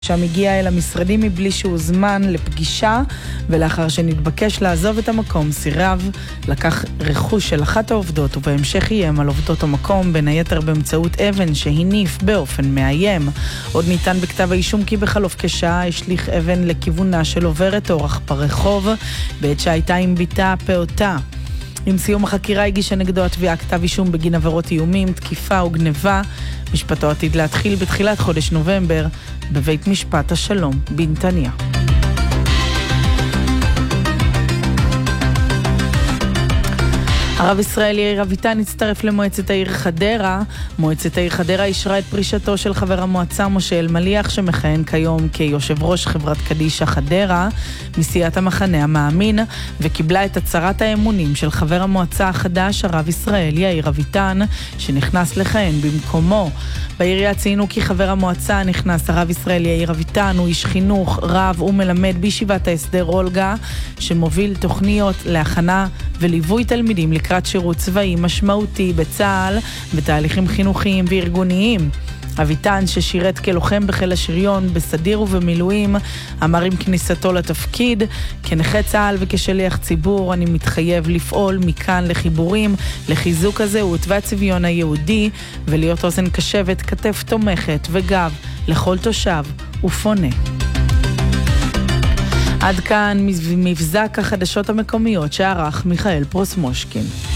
שם הגיע אל המשרדים מבלי שהוזמן לפגישה, ולאחר שנתבקש לעזוב את המקום סירב, לקח רכוש של אחת העובדות ובהמשך איים על עובדות המקום, בין היתר באמצעות אבן שהניף באופן מאיים. עוד ניתן בכתב האישום כי בחלוף כשעה השליך אבן לכיוונה של עוברת אורח ברחוב, בעת שהייתה עם ביתה פעוטה. עם סיום החקירה הגישה נגדו התביעה כתב אישום בגין עבירות איומים, תקיפה וגניבה. משפטו עתיד להתחיל בתחילת חודש נובמבר בבית משפט השלום בנתניה. הרב ישראל יאיר אביטן הצטרף למועצת העיר חדרה. מועצת העיר חדרה אישרה את פרישתו של חבר המועצה משה אלמליח, שמכהן כיום כיושב ראש חברת קדישה חדרה מסיעת המחנה המאמין, וקיבלה את הצהרת האמונים של חבר המועצה החדש הרב ישראל יאיר אביטן, שנכנס לכהן במקומו. בעירייה ציינו כי חבר המועצה הנכנס הרב ישראל יאיר אביטן הוא איש חינוך, רב ומלמד בישיבת ההסדר אולגה, שמוביל תוכניות להכנה וליווי תלמידים לקראת שירות צבאי משמעותי בצה"ל בתהליכים חינוכיים וארגוניים. אביטן, ששירת כלוחם בחיל השריון בסדיר ובמילואים, אמר עם כניסתו לתפקיד: כנכה צה"ל וכשליח ציבור אני מתחייב לפעול מכאן לחיבורים, לחיזוק הזהות והצביון היהודי, ולהיות אוזן קשבת, כתף תומכת וגב לכל תושב ופונה. עד כאן מבזק החדשות המקומיות שערך מיכאל פרוסמושקין.